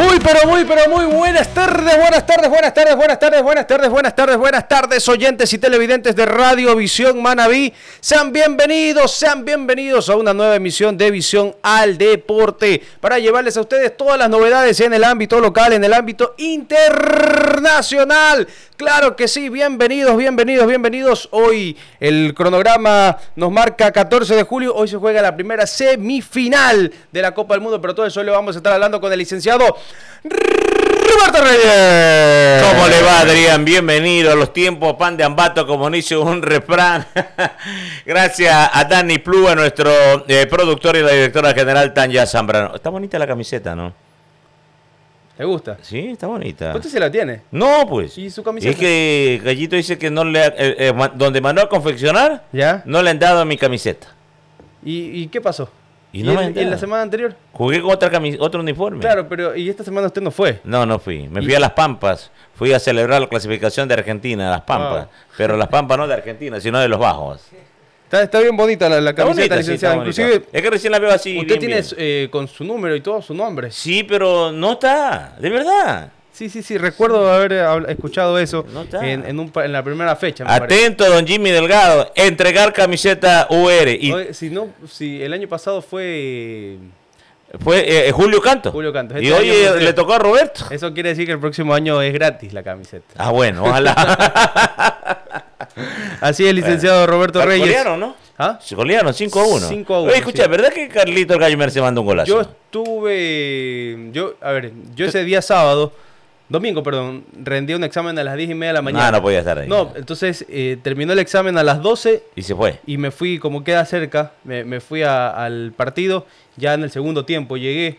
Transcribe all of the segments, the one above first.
Muy buenas tardes, oyentes y televidentes de Radio Visión Manabí. Sean bienvenidos a una nueva emisión de Visión al Deporte para llevarles a ustedes todas las novedades en el ámbito local, en el ámbito internacional. Claro que sí, bienvenidos. Hoy el cronograma nos marca 14 de julio. Hoy se juega la primera semifinal de la Copa del Mundo, pero todo eso le vamos a estar hablando con el licenciado Roberto Reyes. ¿Cómo le va, Adrián? Bienvenido a los tiempos pan de ambato, como dice un refrán. Gracias a Dani Plúa, nuestro productor, y la directora general Tanya Zambrano. Está bonita la camiseta, ¿no? ¿Le gusta? Sí, está bonita. ¿Usted se la tiene? No, pues. ¿Y su camiseta? Es que Gallito dice que no le donde mandó a confeccionar, ¿ya? No le han dado mi camiseta. ¿Y qué pasó? ¿Y no me han dado? ¿En la semana anterior? Jugué con otro uniforme. Claro, pero ¿y esta semana usted no fue? No fui. Me fui a Las Pampas. Fui a celebrar la clasificación de Argentina, a Las Pampas. Pero Las Pampas no de Argentina, sino de los Bajos. Está bien bonita la camiseta, bonita, licenciado. sí, inclusive, es que recién la veo así. usted bien, tiene con su número y todo, su nombre. Sí, pero no está, de verdad. Sí, recuerdo haber escuchado eso No está. en la primera fecha. Me parece. Atento, don Jimmy Delgado, entregar camiseta UR. Y Oye, si el año pasado fue fue Julio Canto. Canto. Y Este hoy año le tocó a Roberto. eso quiere decir que el próximo año es gratis la camiseta. Ah, bueno, ojalá. Así es, licenciado Roberto Reyes. Golearon, ¿no? ¿Ah? Se golearon 5-1. 5-1. Oye, escucha, sí. ¿Verdad que Carlito el Gallo Merce mandó un golazo? Yo ese día domingo, rendí un examen a las 10:30 de la mañana. No podía estar ahí. No, entonces terminó el examen a las 12 Y se fue. y me fui, como queda cerca, me fui al partido, ya en el segundo tiempo llegué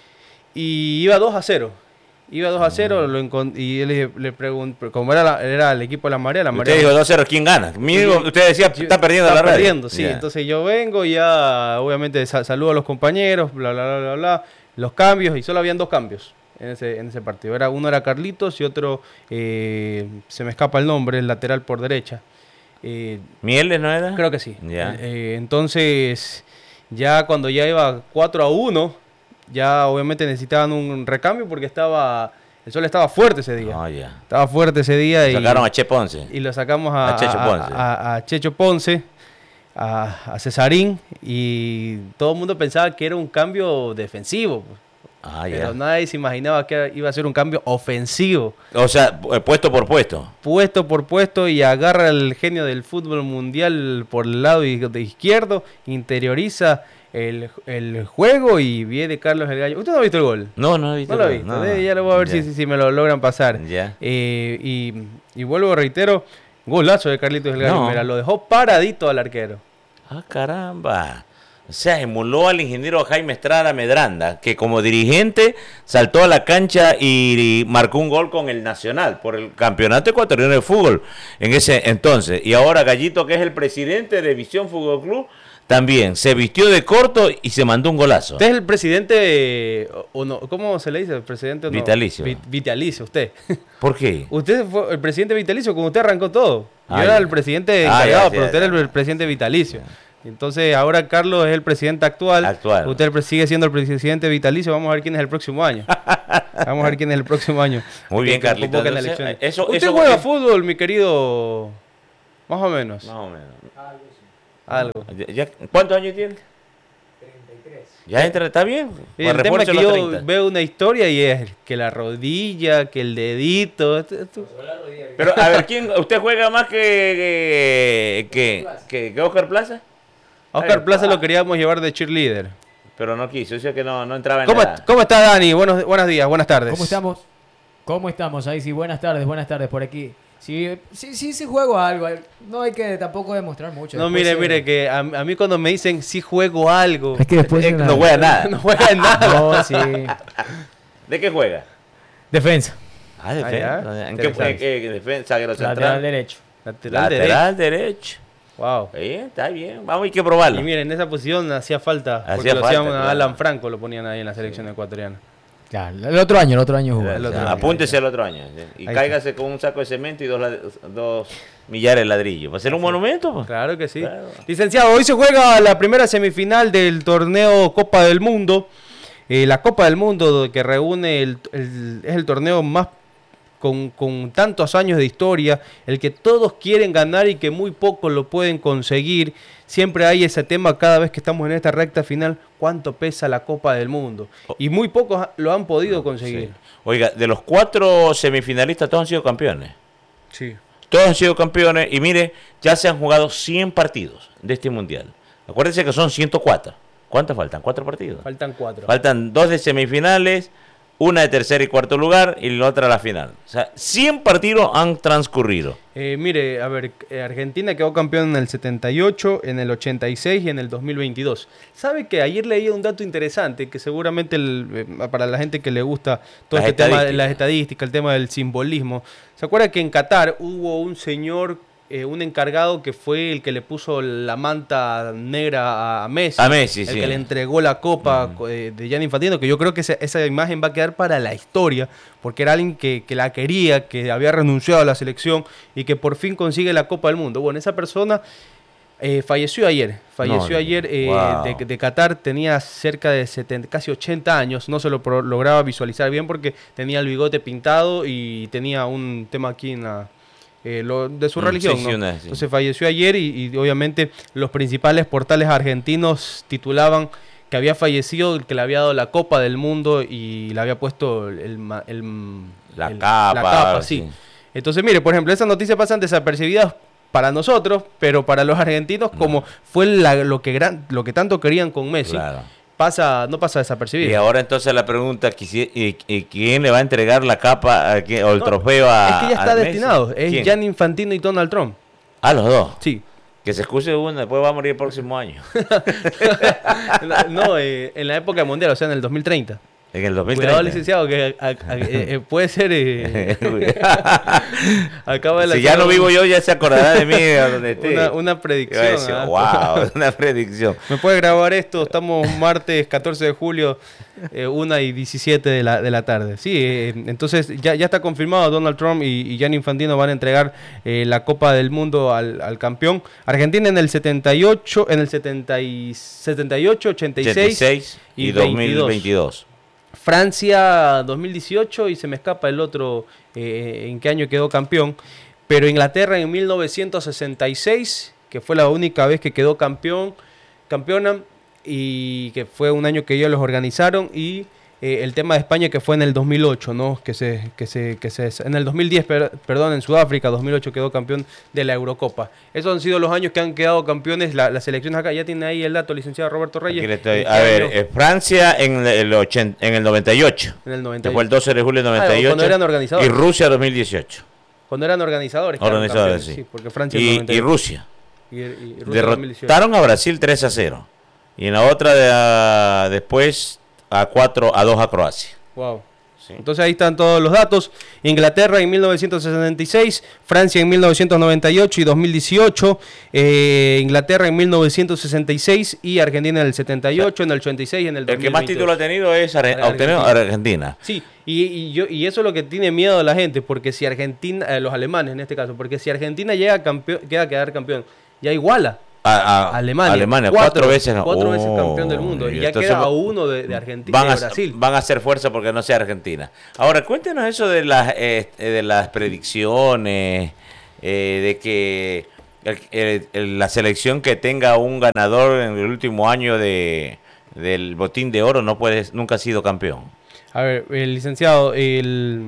y iba 2-0. Iba 2-0 y le pregunté, como era el equipo de la Marea. Usted dijo 2-0, ¿quién gana? Usted decía, está perdiendo la radio. Está perdiendo, sí. Ya. Entonces yo vengo, ya obviamente saludo a los compañeros, bla, los cambios, y solo habían 2 cambios en ese partido. Uno era Carlitos y otro, se me escapa el nombre, el lateral por derecha. ¿Mieles no era? Creo que sí. Ya. Entonces, ya cuando ya iba 4-1, ya obviamente necesitaban un recambio porque el sol estaba fuerte ese día. Oh, ya. Estaba fuerte ese día. Sacaron a Che Ponce. Y lo sacamos A Checho Ponce. a Checho Ponce, a Cesarín, y todo el mundo pensaba que era un cambio defensivo. Ah, Pero ya. nadie se imaginaba que iba a ser un cambio ofensivo. O sea, puesto por puesto. Puesto por puesto, y agarra el genio del fútbol mundial por el lado de izquierdo, interioriza el juego y viene Carlos el Gallo. ¿Usted no ha visto el gol? No he visto. No lo he visto. No. Ya lo voy a ver Ya. si me lo logran pasar. Ya. Y vuelvo, reitero, golazo de Carlitos el Gallo. No. Mira, lo dejó paradito al arquero. Ah, caramba. O sea, emuló al ingeniero Jaime Estrada Medranda, que como dirigente saltó a la cancha y marcó un gol con el Nacional por el Campeonato Ecuatoriano de Fútbol en ese entonces. Y ahora Gallito, que es el presidente de Visión Fútbol Club, también se vistió de corto y se mandó un golazo. Usted es el presidente, o no, ¿cómo se le dice? ¿El presidente o no? Vitalicio. Vitalicio, usted. ¿Por qué? Usted fue el presidente vitalicio, como usted arrancó todo. Yo Ah, era ya. el presidente Ah, encargado, ya, pero usted era el presidente vitalicio. Entonces ahora Carlos es el presidente actual. Usted sigue siendo el presidente vitalicio. Vamos a ver quién es el próximo año. Muy bien, Que Carlitos. convoquen Entonces, elecciones. eso ¿Usted juega fútbol, mi querido? Más o menos. Más o menos. Algo. ¿Cuántos años tiene? 33. Ya está bien. Y el tema es que yo veo una historia y es que la rodilla, que el dedito. Pero a ver, ¿usted juega más que Oscar Plaza? A Oscar Plaza lo queríamos llevar de cheerleader. Pero no quiso, decía que no entraba en ¿Cómo está, Dani? Buenos días, buenas tardes. ¿Cómo estamos? Ahí sí, buenas tardes por aquí. Sí, juego algo. No hay que tampoco demostrar mucho. No, Después mire, que a mí cuando me dicen sí juego algo, Es que después no juega nada. no juega en nada. No, sí. ¿De qué juega? Defensa. Ah, defensa. ya. ¿En qué defensa? Lateral Central. derecho. Lateral derecho. Derecho. Wow. Está bien. Vamos, hay que probarlo. Y miren, en esa posición hacía falta. Porque Hacía lo falta, hacían a claro. Alan Franco, lo ponían ahí en la selección ecuatoriana. Claro, el otro año jugó. El otro año. Apúntese el otro año. Y Ahí cáigase con un saco de cemento y 2 millares de ladrillo. ¿Va a ser un monumento? Pues? Claro que sí. Claro. Licenciado, hoy se juega la primera semifinal del torneo Copa del Mundo. La Copa del Mundo que reúne es el torneo más con tantos años de historia, el que todos quieren ganar y que muy pocos lo pueden conseguir. Siempre hay ese tema cada vez que estamos en esta recta final, cuánto pesa la Copa del Mundo. Y muy pocos lo han podido conseguir. Sí. Oiga, de los 4 semifinalistas todos han sido campeones. Sí. Todos han sido campeones y mire, ya se han jugado 100 partidos de este mundial. Acuérdense que son 104. ¿Cuántos faltan? 4 partidos. Faltan 4. Faltan 2 de semifinales, una de tercer y cuarto lugar y la otra a la final. O sea, 100 partidos han transcurrido. Mire, a ver, Argentina quedó campeón en el 78, en el 86 y en el 2022. ¿Sabe que ayer leí un dato interesante que seguramente para la gente que le gusta todo este tema de las estadísticas, el tema del simbolismo? ¿Se acuerda que en Qatar hubo un señor, un encargado que fue el que le puso la manta negra a Messi? A Messi, el sí. que le entregó la copa de Gianni Infantino, que yo creo que esa imagen va a quedar para la historia, porque era alguien que la quería, que había renunciado a la selección y que por fin consigue la Copa del Mundo. Bueno, esa persona falleció ayer. Wow. De Qatar, tenía cerca de 70, casi 80 años, no se lo lograba visualizar bien porque tenía el bigote pintado y tenía un tema aquí en la... de su religión, sí, ¿no? sí. Entonces falleció ayer y obviamente los principales portales argentinos titulaban que había fallecido el que le había dado la Copa del Mundo y le había puesto la capa, sí. Entonces, mire, por ejemplo, esas noticias pasan desapercibidas para nosotros, pero para los argentinos, como fue lo que tanto querían con Messi, Claro. no pasa desapercibido. Y ahora entonces la pregunta, ¿quién le va a entregar la capa o el trofeo a Es que ya está a Messi? destinado, es ¿Quién? Gianni Infantino y Donald Trump. Ah, los dos. Sí. Que se excuse uno, después va a morir el próximo año. No, en la época mundial, o sea, en el 2030. En el 2030. Cuidado, licenciado, que puede ser... acaba de Si ya no vivo yo, ya se acordará de mí a donde esté. una predicción. Wow, una predicción. ¿Me puede grabar esto? Estamos martes 14 de julio, 1:17 de la tarde. Sí, entonces ya está confirmado. Donald Trump y Gianni Infantino van a entregar la Copa del Mundo al campeón. Argentina en el 78, 86 y 2022. Francia 2018 y se me escapa el otro en qué año quedó campeón, pero Inglaterra en 1966, que fue la única vez que quedó campeona, y que fue un año que ellos los organizaron, y el tema de España que fue en el 2008, ¿no? En el 2010, perdón, en Sudáfrica, 2008 quedó campeón de la Eurocopa. Esos han sido los años que han quedado campeones las selecciones acá. Ya tiene ahí el dato, licenciado Roberto Reyes. Aquí le estoy. A ver, Francia en el 98. En el 98. Que fue el 12 de julio del 98. Cuando eran organizadores. Y Rusia 2018. Cuando eran organizadores. Organizadores, sí. Porque Francia Y Rusia. Y Rusia 2018. Derrotaron a Brasil 3-0. Y en la otra después a 4-2 a Croacia. Wow. Sí. Entonces ahí están todos los datos. Inglaterra en 1966, Francia en 1998 y 2018, Inglaterra en 1966 y Argentina en el 78, en el 86 y en el 2022. El que más títulos ha tenido es Argentina. Sí, y eso es lo que tiene miedo la gente, porque si Argentina, los alemanes en este caso, porque si Argentina queda a quedar campeón, ya iguala a Alemania. Cuatro veces campeón del mundo. Y ya queda a uno de Argentina y Brasil. Van a hacer fuerza porque no sea Argentina. Ahora, cuéntenos eso de las predicciones, de que la selección que tenga un ganador en el último año del botín de oro nunca ha sido campeón. A ver, el licenciado, hay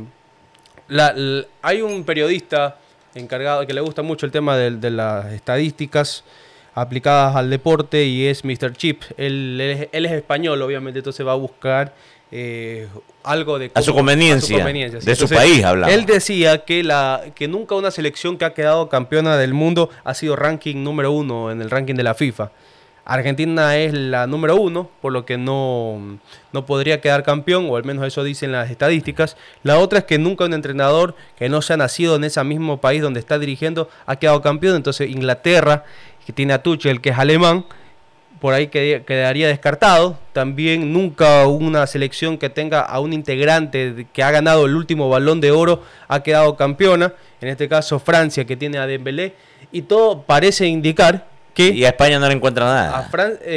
un periodista encargado que le gusta mucho el tema de las estadísticas aplicadas al deporte y es Mr. Chip. Él es español, obviamente, entonces va a buscar algo de... A su conveniencia, sí. de Entonces, su país hablamos. Él decía que nunca una selección que ha quedado campeona del mundo ha sido ranking número 1 en el ranking de la FIFA. Argentina es la número 1, por lo que no podría quedar campeón, o al menos eso dicen las estadísticas. La otra es que nunca un entrenador que no se ha nacido en ese mismo país donde está dirigiendo ha quedado campeón. Entonces Inglaterra, que tiene a Tuchel, que es alemán, por ahí quedaría descartado. También nunca una selección que tenga a un integrante que ha ganado el último Balón de Oro ha quedado campeona. En este caso Francia, que tiene a Dembélé. Y todo parece indicar ¿Qué? Y a España no le encuentra nada.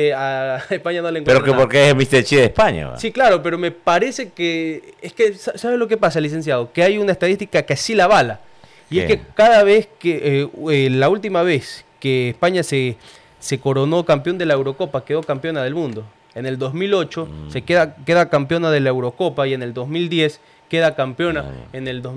A España no le Pero encuentra que nada. porque es Mr. Chi de España. ¿va? Sí, claro, pero me parece que... Es que, ¿sabe lo que pasa, licenciado? Que hay una estadística que sí la avala. Y es ¿Qué? que cada vez que... la última vez que España se coronó campeón de la Eurocopa, quedó campeona del mundo. En el 2008 se queda campeona de la Eurocopa y en el 2010 queda campeona. En el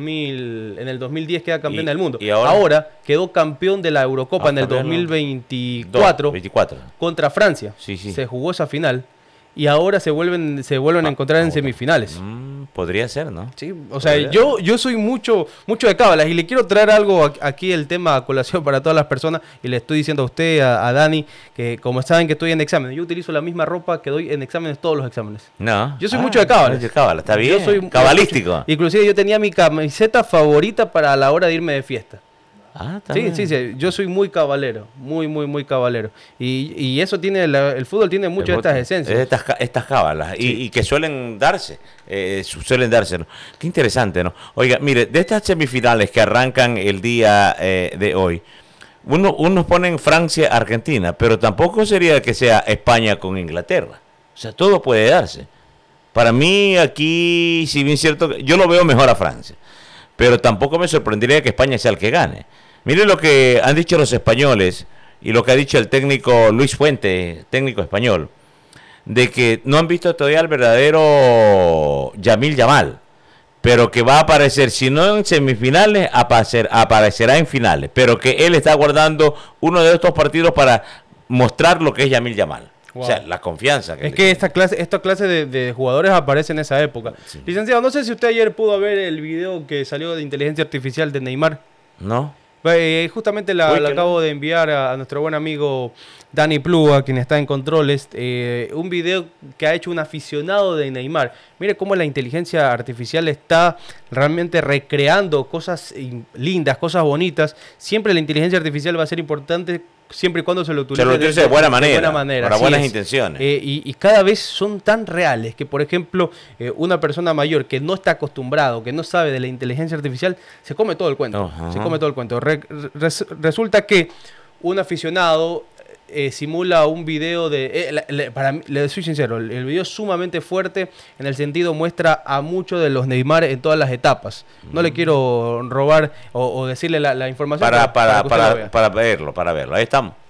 2010 queda campeona del mundo. ¿Y ahora? Quedó campeón de la Eurocopa en el campeón, 2024 24. contra Francia. Sí, sí. Se jugó esa final y ahora se vuelven a encontrar en semifinales. Podría ser, ¿no? Sí, o sea, Podría yo soy mucho de cábalas y le quiero traer algo aquí, el tema a colación para todas las personas, y le estoy diciendo a usted, a Dani, que como saben que estoy en exámenes, yo utilizo la misma ropa que doy en exámenes, todos los exámenes. No. Yo soy mucho de cábalas. De cábala, está bien. Yo soy Cabalístico. Inclusive yo tenía mi camiseta favorita para la hora de irme de fiesta. Está Sí, bien. sí, yo soy muy cabalero, muy cabalero. Y eso tiene, el fútbol tiene muchas de estas esencias. Estas cábalas, y que suelen darse, ¿no? Qué interesante, ¿no? Oiga, mire, de estas semifinales que arrancan el día de hoy, unos ponen Francia-Argentina, pero tampoco sería que sea España con Inglaterra. O sea, todo puede darse. Para mí aquí, si bien cierto, yo lo veo mejor a Francia, pero tampoco me sorprendería que España sea el que gane. Mire lo que han dicho los españoles y lo que ha dicho el técnico Luis Fuente, técnico español, de que no han visto todavía al verdadero Yamil Yamal, pero que va a aparecer, si no en semifinales, aparecerá en finales, pero que él está guardando uno de estos partidos para mostrar lo que es Yamil Yamal. Wow. O sea, la confianza. Es que esta clase de jugadores aparece en esa época. Sí. Licenciado, no sé si usted ayer pudo ver el video que salió de inteligencia artificial de Neymar. ¿No? Justamente Uy, la que acabo de enviar a nuestro buen amigo Dani Plúa, quien está en controles, un video que ha hecho un aficionado de Neymar. Mire cómo la inteligencia artificial está realmente recreando cosas lindas, cosas bonitas. Siempre la inteligencia artificial va a ser importante siempre y cuando se lo utilice de buena manera, para así buenas es. intenciones. Y cada vez son tan reales que, por ejemplo, una persona mayor que no está acostumbrado, que no sabe de la inteligencia artificial, se come todo el cuento. Ajá. Se come todo el cuento. Resulta que un aficionado simula un video de... para mí, le soy sincero, el video es sumamente fuerte, en el sentido muestra a muchos de los Neymar en todas las etapas. No le quiero robar o decirle la información Para que usted lo vea. verlo. Ahí estamos.